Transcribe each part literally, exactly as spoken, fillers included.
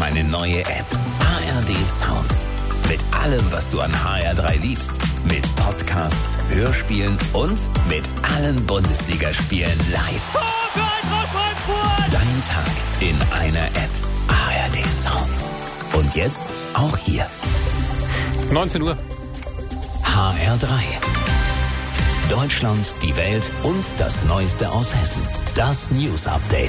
meine neue App. A R D Sounds. Mit allem, was du an H R drei liebst. Mit Podcasts, Hörspielen und mit allen Bundesligaspielen live. Dein Tag in einer App. A R D Sounds. Und jetzt auch hier. neunzehn Uhr. H R drei. Deutschland, die Welt und das Neueste aus Hessen. Das News Update.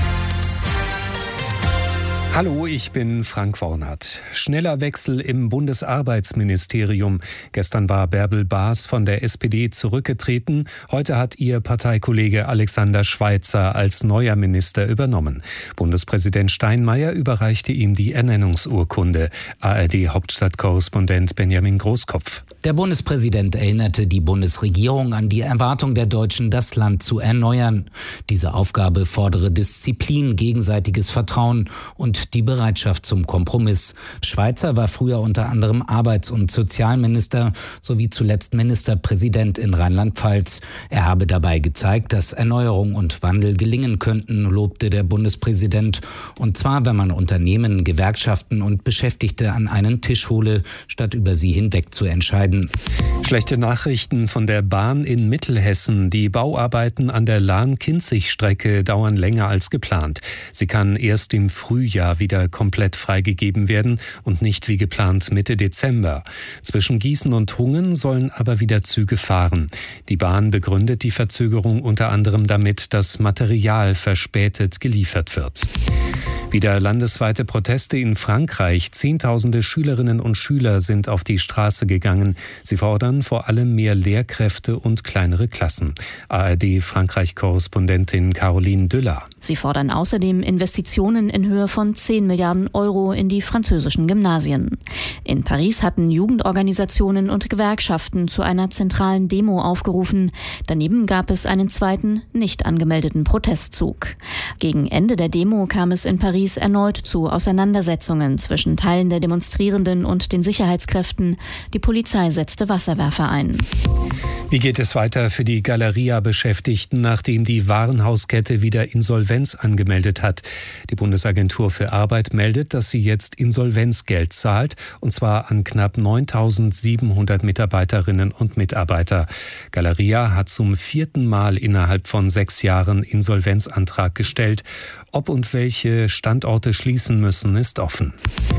Hallo, ich bin Frank Wornert. Schneller Wechsel im Bundesarbeitsministerium. Gestern war Bärbel Baas von der S P D zurückgetreten. Heute hat ihr Parteikollege Alexander Schweitzer als neuer Minister übernommen. Bundespräsident Steinmeier überreichte ihm die Ernennungsurkunde. A R D-Hauptstadtkorrespondent Benjamin Großkopf. Der Bundespräsident erinnerte die Bundesregierung an die Erwartung der Deutschen, das Land zu erneuern. Diese Aufgabe fordere Disziplin, gegenseitiges Vertrauen und die Bereitschaft zum Kompromiss. Schweitzer war früher unter anderem Arbeits- und Sozialminister sowie zuletzt Ministerpräsident in Rheinland-Pfalz. Er habe dabei gezeigt, dass Erneuerung und Wandel gelingen könnten, lobte der Bundespräsident. Und zwar, wenn man Unternehmen, Gewerkschaften und Beschäftigte an einen Tisch hole, statt über sie hinweg zu entscheiden. Schlechte Nachrichten von der Bahn in Mittelhessen. Die Bauarbeiten an der Lahn-Kinzig-Strecke dauern länger als geplant. Sie kann erst im Frühjahr wieder komplett freigegeben werden und nicht wie geplant Mitte Dezember. Zwischen Gießen und Hungen sollen aber wieder Züge fahren. Die Bahn begründet die Verzögerung unter anderem damit, dass Material verspätet geliefert wird. Wieder landesweite Proteste in Frankreich. Zehntausende Schülerinnen und Schüler sind auf die Straße gegangen. Sie fordern vor allem mehr Lehrkräfte und kleinere Klassen. A R D-Frankreich-Korrespondentin Caroline Düller. Sie fordern außerdem Investitionen in Höhe von zehn Milliarden Euro in die französischen Gymnasien. In Paris hatten Jugendorganisationen und Gewerkschaften zu einer zentralen Demo aufgerufen. Daneben gab es einen zweiten, nicht angemeldeten Protestzug. Gegen Ende der Demo kam es in Paris erneut zu Auseinandersetzungen zwischen Teilen der Demonstrierenden und den Sicherheitskräften. Die Polizei setzte Wasserwerfer ein. Wie geht es weiter für die Galeria-Beschäftigten, nachdem die Warenhauskette wieder Insolvenz angemeldet hat? Die Bundesagentur für Arbeit meldet, dass sie jetzt Insolvenzgeld zahlt, und zwar an knapp neuntausendsiebenhundert Mitarbeiterinnen und Mitarbeiter. Galeria hat zum vierten Mal innerhalb von sechs Jahren Insolvenzantrag gestellt. Ob und welche Standorte schließen müssen, ist offen.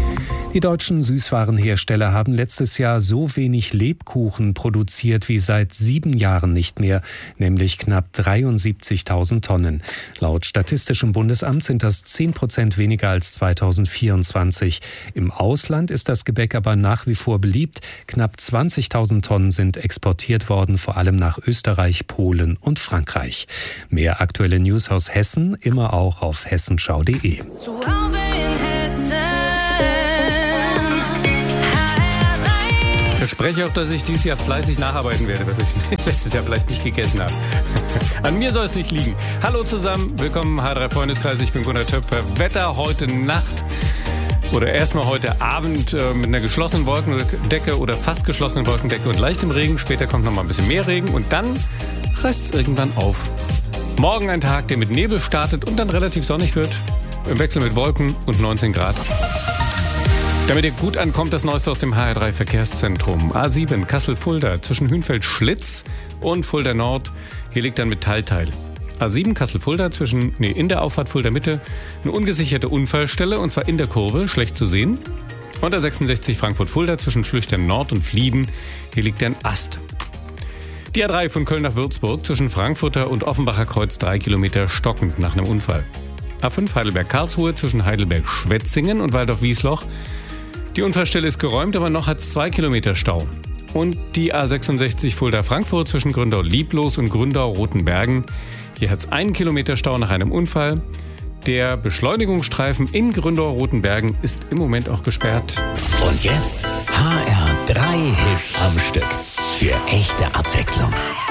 Die deutschen Süßwarenhersteller haben letztes Jahr so wenig Lebkuchen produziert wie seit sieben Jahren nicht mehr, nämlich knapp dreiundsiebzigtausend Tonnen. Laut Statistischem Bundesamt sind das zehn Prozent weniger als zweitausendvierundzwanzig. Im Ausland ist das Gebäck aber nach wie vor beliebt. Knapp zwanzigtausend Tonnen sind exportiert worden, vor allem nach Österreich, Polen und Frankreich. Mehr aktuelle News aus Hessen, immer auch auf hessenschau punkt de. Ich verspreche auch, dass ich dieses Jahr fleißig nacharbeiten werde, was ich letztes Jahr vielleicht nicht gegessen habe. An mir soll es nicht liegen. Hallo zusammen, willkommen im H drei Freundeskreis, ich bin Gunnar Töpfer. Wetter heute Nacht oder erstmal heute Abend äh, mit einer geschlossenen Wolkendecke oder fast geschlossenen Wolkendecke und leichtem Regen. Später kommt noch mal ein bisschen mehr Regen und dann reißt es irgendwann auf. Morgen ein Tag, der mit Nebel startet und dann relativ sonnig wird, im Wechsel mit Wolken und neunzehn Grad. Damit ihr gut ankommt, das Neueste aus dem H R drei Verkehrszentrum. A sieben Kassel-Fulda zwischen Hünfeld-Schlitz und Fulda Nord. Hier liegt ein Metallteil. A sieben Kassel-Fulda zwischen, nee, in der Auffahrt Fulda Mitte eine ungesicherte Unfallstelle und zwar in der Kurve, schlecht zu sehen. Und A sechsundsechzig Frankfurt-Fulda zwischen Schlüchtern Nord und Flieden. Hier liegt ein Ast. Die A drei von Köln nach Würzburg zwischen Frankfurter und Offenbacher Kreuz drei Kilometer stockend nach einem Unfall. A fünf Heidelberg-Karlsruhe zwischen Heidelberg-Schwetzingen und Waldorf-Wiesloch. Die Unfallstelle ist geräumt, aber noch hat es zwei Kilometer Stau. Und die A sechsundsechzig Fulda-Frankfurt zwischen Gründau-Lieblos und Gründau-Rotenbergen. Hier hat es einen Kilometer Stau nach einem Unfall. Der Beschleunigungsstreifen in Gründau-Rotenbergen ist im Moment auch gesperrt. Und jetzt H R drei Hits am Stück. Für echte Abwechslung.